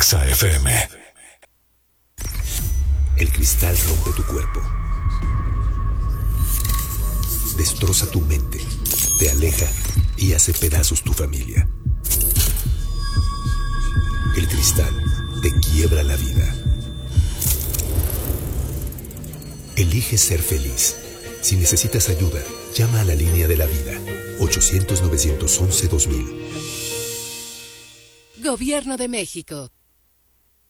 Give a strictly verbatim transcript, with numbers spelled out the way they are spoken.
Exa F M. El cristal rompe tu cuerpo, destroza tu mente, te aleja y hace pedazos tu familia. El cristal te quiebra la vida. Elige ser feliz. Si necesitas ayuda, llama a la línea de la vida, ochocientos, novecientos once, dos mil. Gobierno de México.